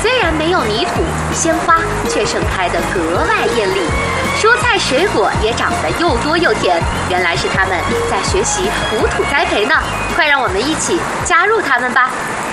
虽然没有泥土，鲜花却盛开得格外艳丽，蔬菜水果也长得又多又甜。原来是它们在学习土栽培呢！快让我们一起加入它们吧！